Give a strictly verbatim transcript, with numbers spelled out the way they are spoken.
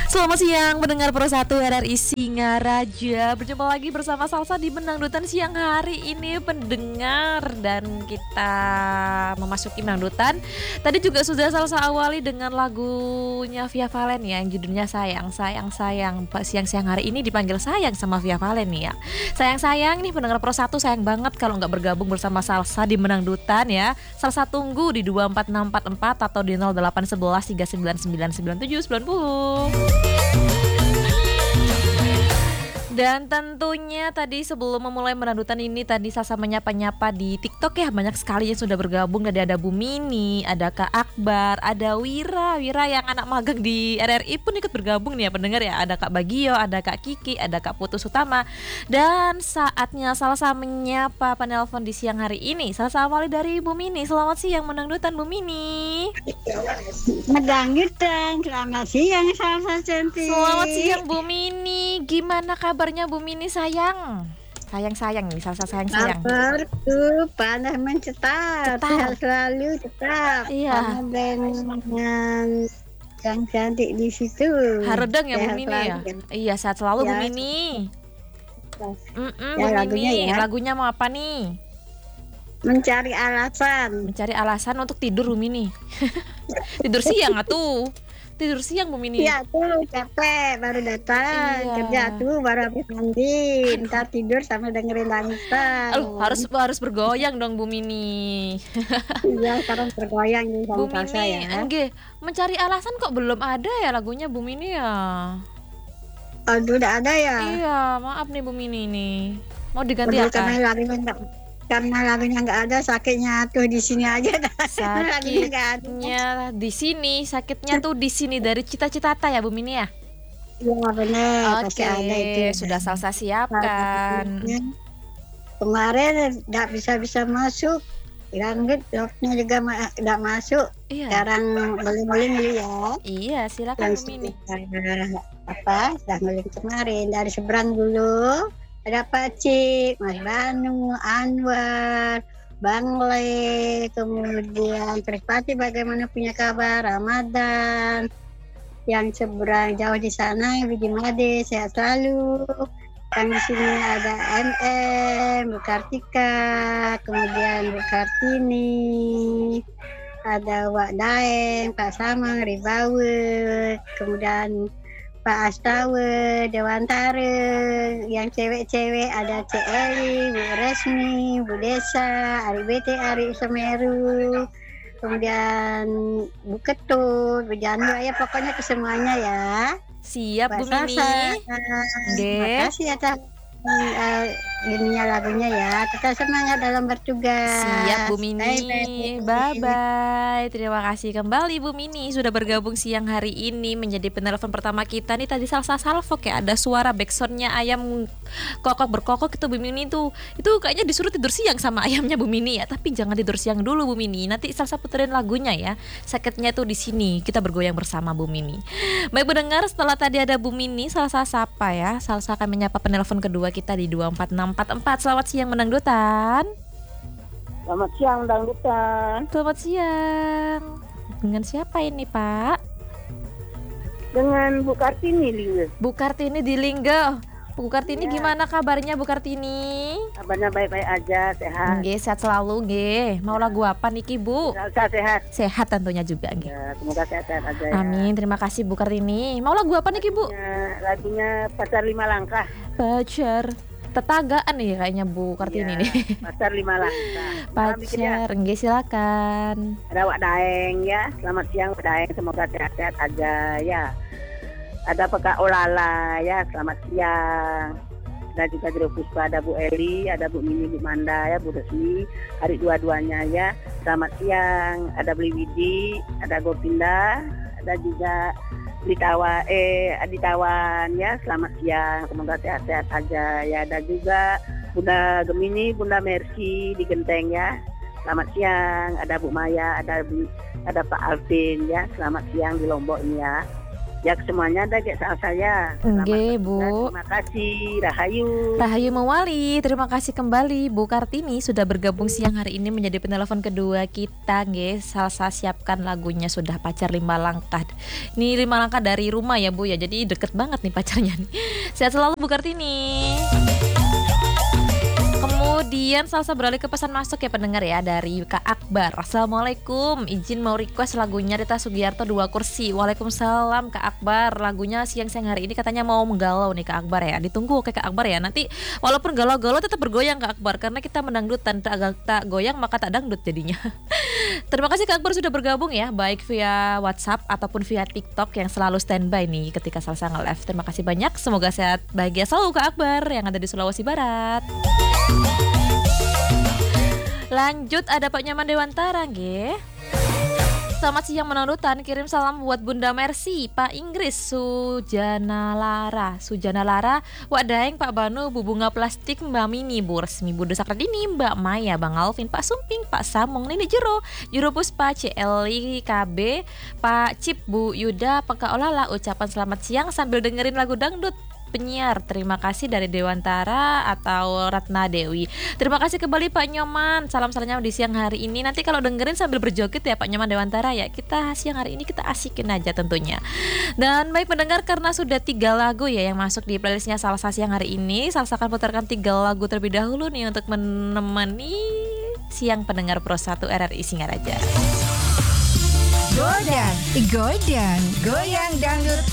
Selamat siang mendengar Pro satu R R I Singaraja. Berjumpa lagi bersama Salsa di Menangdutan siang hari ini pendengar. Dan kita memasuki Menangdutan. Tadi juga sudah Salsa awali dengan lagunya Via Valen ya, yang judulnya Sayang, Sayang, Sayang. Siang-siang hari ini dipanggil sayang sama Via Valen nih ya. Sayang-sayang nih pendengar Pro satu, sayang banget kalau nggak bergabung bersama Salsa di Menangdutan ya. Salsa tunggu di dua empat enam empat empat atau di nol delapan satu satu tiga sembilan sembilan sembilan tujuh sembilan nol. Dan tentunya tadi sebelum memulai Menangdutan ini tadi Salsa menyapa-nyapa di TikTok ya. Banyak sekali yang sudah bergabung. Tadi ada Bu Mini, ada Kak Akbar, ada Wira Wira yang anak magang di R R I pun ikut bergabung nih ya pendengar ya. Ada Kak Bagio, ada Kak Kiki, ada Kak Putus Utama. Dan saatnya Salsa menyapa penelpon di siang hari ini. Salsa awali dari Bu Mini. Selamat siang Menangdutan Bu Mini. Menangdutan, selamat siang Salsa cantik. Selamat siang Bu Mini. Gimana kabar Bu Mini sayang? Sayang-sayang nih, Salsa sayang-sayang. Kabarku panas mencetar, sehat selalu tetap. Iya. Dengan yang cantik di situ. Haredeng ya Bu Mini ya? Iya, sehat selalu ya, Bu Mini. Mm-mm, ya, Bu lagunya Mini, ya. lagunya mau apa nih? Mencari alasan. Mencari alasan untuk tidur Bu Mini. Tidur siang atuh. Tidur siang Bu Mini. Iya tuh capek baru datang iya. Kerja tuh baru habis mandi. Ntar tidur sambil dengerin langitang. Aduh, harus harus bergoyang dong Bu Mini. Iya sekarang bergoyang nih sama Bu Salsa Mini, ya. Oke, mencari alasan kok belum ada ya lagunya Bu Mini ya? Aduh udah ada ya. Iya, maaf nih Bu Mini nih. Mau diganti Aduh, apa? karena lagunya enggak karena lagunya nggak ada, sakitnya tuh di sini aja. Sakitnya di sini, sakitnya tuh di sini dari Cita-Citata ya Bu Mini ya? Iya benar. Oke, ada itu. sudah Salsa siapkan. Kemarin nggak bisa-bisa masuk, lanjut dokternya juga nggak masuk. Iya. Sekarang boleh-boleh nih ya. Iya, silakan Bu Mini. Apa? Sudah nguling kemarin dari seberang dulu. Ada Pak Cik, Mas Banu, Anwar, Bang Le, kemudian Trispati bagaimana punya kabar, Ramadan, yang seberang jauh di sana, Biji Made, sehat selalu. Yang di sini ada M M, Bu Kartika, kemudian Bu Kartini, ada Wak Daeng, Pak Samang, Ribawe, kemudian Pak Astawe, Dewantare, yang cewek-cewek ada C. Eli, Bu Resmi, Bu Desa, Ari B T, Ari Semeru, kemudian Bu Ketut, Bu Jandu, ya pokoknya ke semuanya ya. Siap Bu Mini. Terima kasih atas uh, ininya lagunya ya. Tetap semangat dalam bertugas. Siap Bu Mini. Bye bye. Terima kasih kembali Bu Mini sudah bergabung siang hari ini menjadi penelpon pertama kita nih. Tadi Salsa salvok ya, ada suara backsoundnya ayam kokok berkokok itu Bu Mini tuh. Itu kayaknya disuruh tidur siang sama ayamnya Bu Mini ya. Tapi jangan tidur siang dulu Bu Mini. Nanti Salsa puterin lagunya ya. Sakitnya tuh di sini. Kita bergoyang bersama Bu Mini. Baik mendengar, setelah tadi ada Bu Mini, Salsa sapa ya. Salsa akan menyapa penelpon kedua kita di dua empat enam empat empat. Selamat siang Menangdutan. Selamat siang Menangdutan. Selamat siang. Dengan siapa ini Pak? Dengan Bu Kartini Lingga. Bu Kartini di Lingga. Bu Kartini ya. Gimana kabarnya Bu Kartini? Kabarnya baik-baik aja, sehat. Nggih, sehat selalu nggih. Mau lagu apa niki Bu? Sehat, sehat. Sehat tentunya juga nggih. Ya, semoga sehat-sehat aja ya. Amin, terima kasih Bu Kartini. Mau lagu apa niki Bu? Lagunya, lagunya Pacar Lima Langkah. Pacar tetanggaan nih kayaknya Bu Kartini ya, nih. Pacar Lima Langkah. Pacar, nggih silakan. Ada Wak Daeng ya. Selamat siang Wak Daeng, semoga sehat-sehat aja ya. Ada Pekak Olala ya, selamat siang. Ada juga Gero Puspa, ada Bu Eli, ada Bu Mini, Bu Manda ya, Bu Resmi, hari dua-duanya ya. Selamat siang. Ada Beli Widi, ada Gopinda, ada juga Aditawa, eh Aditawan ya, selamat siang. Semoga sehat-sehat aja ya. Ada juga Bunda Gemini, Bunda Mercy di Genteng ya. Selamat siang. Ada Bu Maya, ada Bu, ada Pak Alvin ya. Selamat siang di Lombok ini ya. Ya semuanya ada kayak saat saya. Nggih, Bu. Terima kasih, Rahayu. Rahayu Mawali, terima kasih kembali Bu Kartini sudah bergabung siang hari ini menjadi penelpon kedua kita, nggih. Salsa siapkan lagunya sudah pacar lima langkah. Ini lima langkah dari rumah ya Bu ya, jadi deket banget nih pacarnya nih. Sehat selalu Bu Kartini. Kemudian Salsa beralih ke pesan masuk ya pendengar ya dari Kak Akbar. Assalamualaikum, izin mau request lagunya Rita Sugiarto Dua Kursi. Waalaikumsalam Kak Akbar. Lagunya siang-siang hari ini katanya mau menggalau nih Kak Akbar ya. Ditunggu oke Kak Akbar ya. Nanti walaupun galau-galau tetap bergoyang Kak Akbar, karena kita mendangdutan, tak, tak goyang maka tak dangdut jadinya. Terima kasih Kak Akbar sudah bergabung ya, baik via WhatsApp ataupun via TikTok yang selalu standby nih ketika Salsa nge-live. Terima kasih banyak. Semoga sehat bahagia selalu Kak Akbar yang ada di Sulawesi Barat. Lanjut ada Pak Nyaman Dewantara nggih. Selamat siang menonton, kirim salam buat Bunda Mercy, Pak Inggris, Sujana Lara, Sujana Lara, Wak Daeng, Pak Banu, Bu Bunga Plastik, Mbak Mini, Bu Resmi, Bunda Sakradini, Mbak Maya, Bang Alvin, Pak Sumping, Pak Samong, Nini Jero, Juru Puspa, C L I K B, Pak Cip, Bu Yuda, Pak Olala, ucapan selamat siang sambil dengerin lagu dangdut penyiar. Terima kasih dari Dewantara atau Ratna Dewi. Terima kasih kembali Pak Nyoman. Salam-salamnya di siang hari ini. Nanti kalau dengerin sambil berjoget ya Pak Nyoman Dewantara ya. Kita siang hari ini kita asikin aja tentunya. Dan baik pendengar, karena sudah tiga lagu ya yang masuk di playlistnya Salsa siang hari ini, Salsa akan putarkan tiga lagu terlebih dahulu nih untuk menemani siang pendengar Pro satu R R I Singaraja. Godan, godan, goyang dangdut